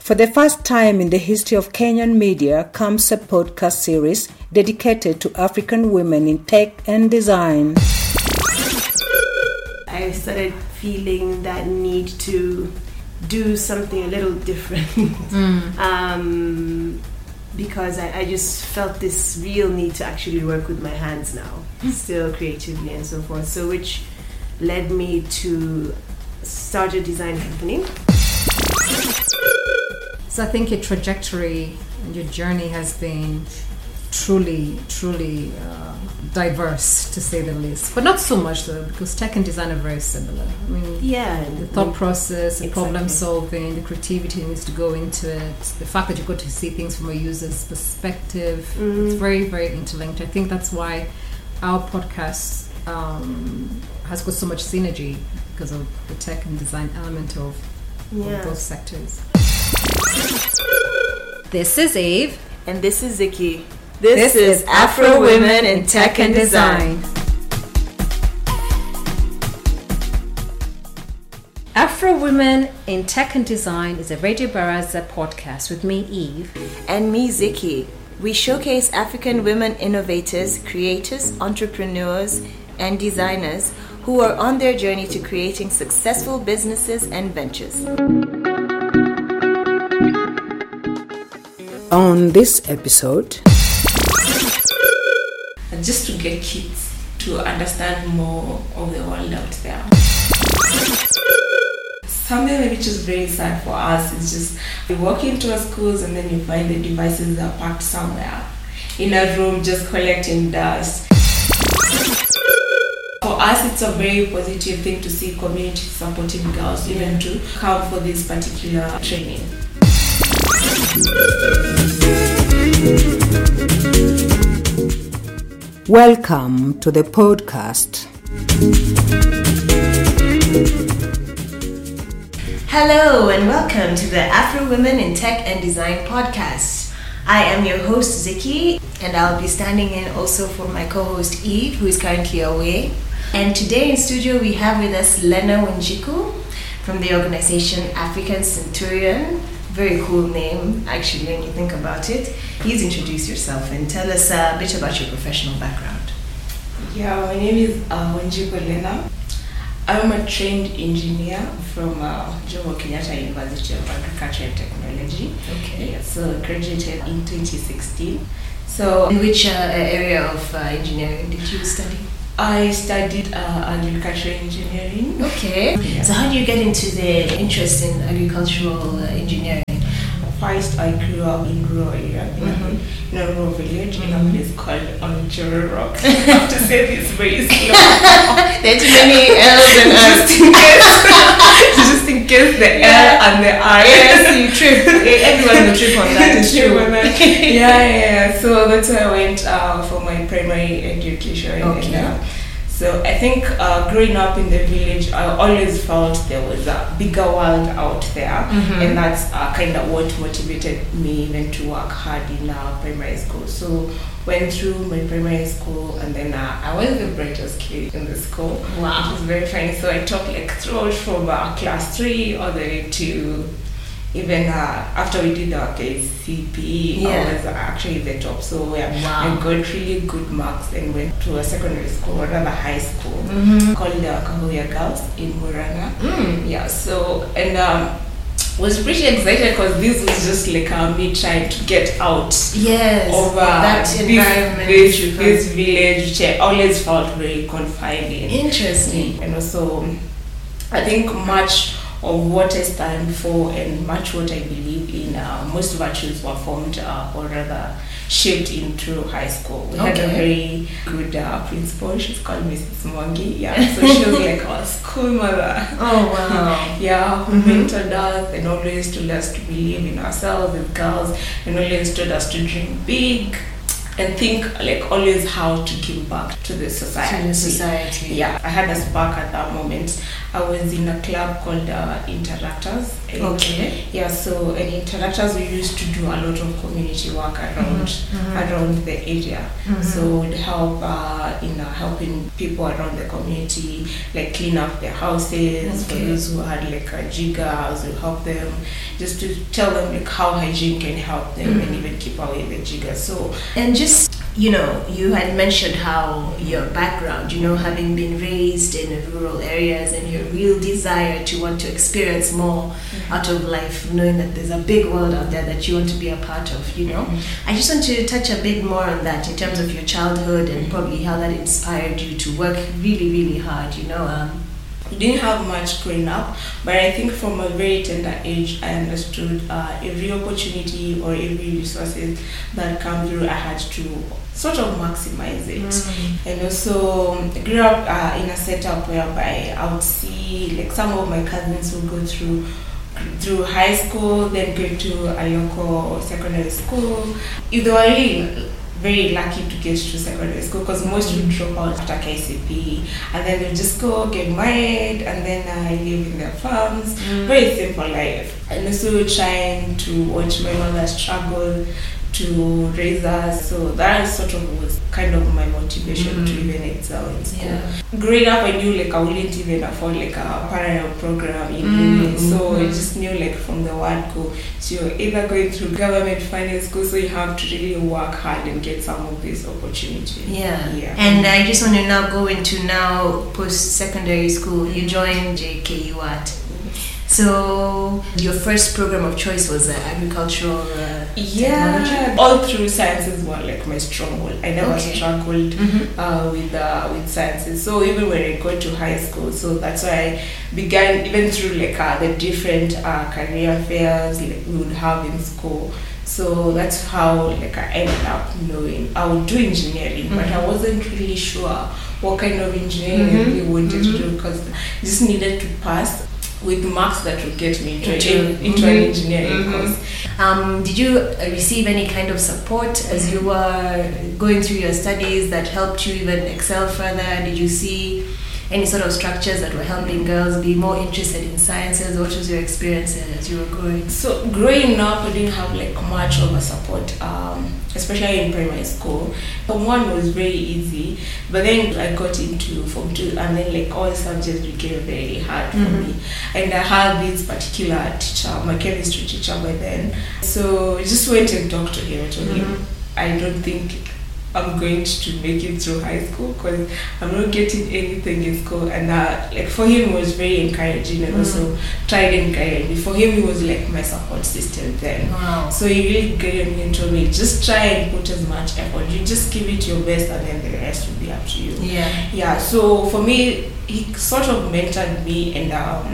For the first time in the history of Kenyan media comes a podcast series dedicated to African women in tech and design. I started feeling that need to do something a little different because I just felt this real need to actually work with my hands now, still creatively and so forth. So which led me to start a design company. So I think your trajectory and your journey has been truly diverse, to say the least. But not so much though, because tech and design are very similar. I mean, the thought process, the problem solving, the creativity needs to go into it, the fact that you got to see things from a user's perspective. It's very, very interlinked. I think that's why our podcast has got so much synergy because of the tech and design element of both sectors. This is Eve. And this is Ziki. This is Afro Women in Tech and Design. Afro Women in Tech and Design is a Radio Baraza podcast with me, Eve. And me, Ziki. We showcase African women innovators, creators, entrepreneurs, and designers who are on their journey to creating successful businesses and ventures. On this episode, just to get kids to understand more of the world out there. Something which is very sad for us is just you walk into our schools and then you find the devices are packed somewhere in a room just collecting dust. For us, it's a very positive thing to see community supporting girls even to come for this particular training. welcome to the podcast. Hello and welcome to the Afro Women in Tech and Design podcast. I am your host Ziki, and I'll be standing in also for my co-host Eve, who is currently away. And today in studio we have with us Lena Wanjiku from the organization African Centurion. Very cool name, actually, when you think about it. Please introduce yourself and tell us a bit about your professional background. Yeah, my name is Wanjiku Lena. I'm a trained engineer from Jomo Kenyatta University of Agriculture and Technology. Okay. Yeah, so graduated in 2016. So, in which area of engineering did you study? I studied agricultural engineering. Okay. Yeah. So how do you get into the interest in agricultural engineering? First, I grew up in rural area, in a rural village in a place called Onjoro Rock. I have to say this very slow. There are too many L's and R's. Just in case the L and the R. Yes, you trip. Everyone will trip on that. It's true. Yeah. So that's where I went for my primary education. Okay. So I think growing up in the village, I always felt there was a bigger world out there, and that's kind of what motivated me even to work hard in primary school. So went through my primary school, and then I was the brightest kid in the school. Wow, which was very funny. So I taught like throughout from class 3 all the way to even after we did our KCPE, I was actually the top. So I got really good marks and went to a secondary school, or rather high school, called Kahuya Girls in Murang'a. Yeah, so, and was pretty excited because this was just like me trying to get out of that environment, this village, which I always felt very confining. Interesting. And also, I think much of what I stand for and much what I believe in, most virtues were formed or rather shaped into high school. We had a very good principal. She's called Mrs. Mwangi. Yeah, so she was like our school mother. Oh wow. Yeah, who mentored us and always told us to believe in ourselves as girls, and always told us to dream big. and think like always how to give back to the society. Yeah, I had a spark at that moment. I was in a club called Interactors. Okay. Yeah, so in Interactors we used to do a lot of community work around the area. So we'd help in helping people around the community, like clean up their houses. For those who had like a jiggers, we help them just to tell them like how hygiene can help them and even keep away the jiggers. So and just you had mentioned how your background, having been raised in rural areas and your real desire to want to experience more out of life, knowing that there's a big world out there that you want to be a part of, I just want to touch a bit more on that in terms of your childhood and probably how that inspired you to work really, really hard, We didn't have much growing up, but I think from a very tender age, I understood every opportunity or every resources that come through, I had to sort of maximize it. And also, I grew up in a setup whereby I would see like some of my cousins would go through high school, then go to a local secondary school. If they were really very lucky to get to secondary school, because most would drop out after KCP and then they just go get married and then live in their farms. Very simple life. And also trying to watch my mother struggle to raise us, so that sort of was kind of my motivation to even excel in school. Growing up, I knew like I wouldn't even afford like a parallel program in uni, so I just knew like from the word go, so you're either going through government funding school, so you have to really work hard and get some of these opportunities. And I just want to now go into post-secondary school. You joined JKUAT. So your first program of choice was agricultural technology? All through sciences were like my stronghold. I never struggled with sciences. So even when I got to high school, so that's why I began even through like the different career fairs like we would have in school. So that's how like I ended up knowing I would do engineering, but I wasn't really sure what kind of engineering I really wanted to do, because I just needed to pass with marks that would get me into an engineering course. Did you receive any kind of support as you were going through your studies that helped you even excel further? Did you see any sort of structures that were helping girls be more interested in sciences? What was your experience as you were growing? So growing up, I didn't have like much of a support, especially in primary school. Form 1 was very easy, but then I got into Form 2 and then like all subjects became very hard for me. And I had this particular teacher, my chemistry teacher by then. So I just went and talked to him. I told him, I don't think I'm going to make it through high school because I'm not getting anything in school. And like for him, it was very encouraging and also tried and guided me. For him, it was like my support system then. Wow. So he really guided me and told me, just try and put as much effort. You just give it your best and then the rest will be up to you. Yeah. So for me, he sort of mentored me, and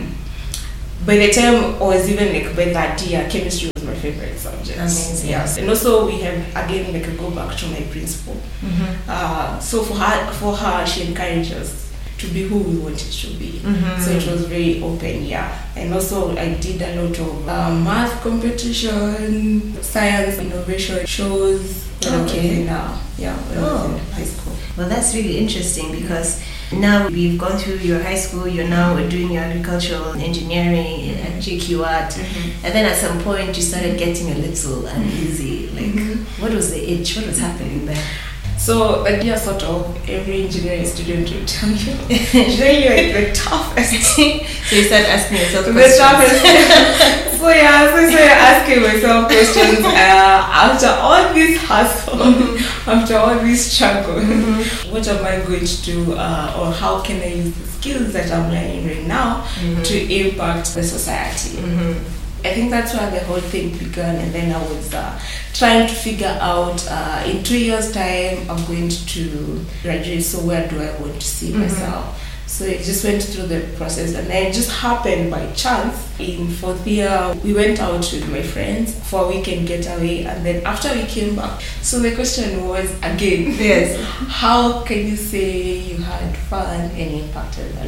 by the time I was even like by that year, chemistry was my favorite subject. Amazing. Yes. And also we had again like a go back to my principal. So for her, she encouraged us to be who we wanted to be. So it was very open, And also I did a lot of math competition, science, innovation shows. When I was in high school. Well, that's really interesting because now we've gone through your high school, you're now doing your agricultural engineering at JKUAT, and then at some point you started getting a little uneasy. Like, what was the itch? What was happening there? So, sort of every engineering student will tell you, really like the toughest. So you started asking yourself the questions. toughest. So I started asking myself questions after all this hustle, after all this struggle, what am I going to do, or how can I use the skills that I'm learning right now to impact the society? I think that's where the whole thing began, and then I was trying to figure out in 2 years' time I'm going to graduate, so where do I want to see myself? So I just went through the process, and then it just happened by chance. In 4th year, we went out with my friends for a weekend getaway, and then after we came back, so the question was again, how can you say you had fun and impacted your life?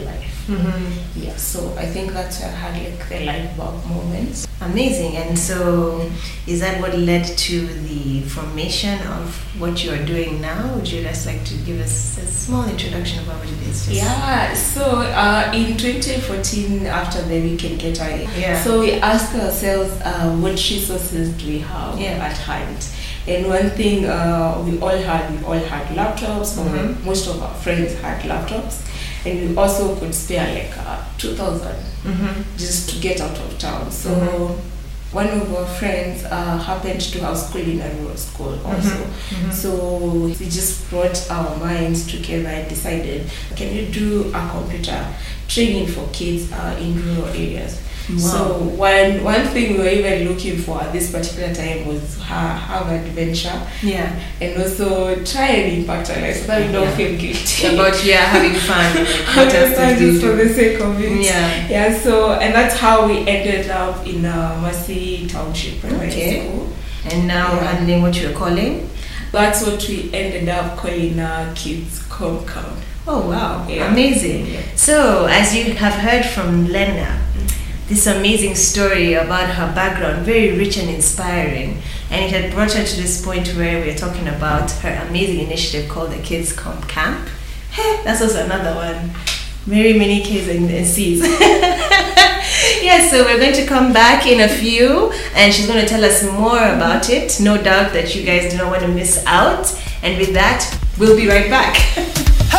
Yeah, so I think that's where I had like the light bulb moments. Amazing. And so is that what led to the formation of what you're doing now? Would you just like to give us a small introduction about what it is? Yeah, so in 2014, after the Weekend Getaway, so we asked ourselves what resources do we have at hand. And one thing we all had laptops, most of our friends had laptops, and we also could spare like 2,000 just to get out of town. So one of our friends happened to have school in a rural school also. So we just brought our minds together and decided, can you do a computer training for kids in rural areas? Wow. So one thing we were even looking for at this particular time was have adventure, and also try and impact our lives so that we don't feel guilty about having fun. Just for the sake of it. So and that's how we ended up in Massey Township Primary School. And now handling what you're calling? That's what we ended up calling Kids Compound. Oh wow, amazing. So as you have heard from Lena, this amazing story about her background, very rich and inspiring, and it had brought her to this point where we're talking about her amazing initiative called the Kids Camp. Hey, that's also another one. Very many K's and C's. Yes, so we're going to come back in a few, and she's going to tell us more about it. No doubt that you guys do not want to miss out. And with that, we'll be right back.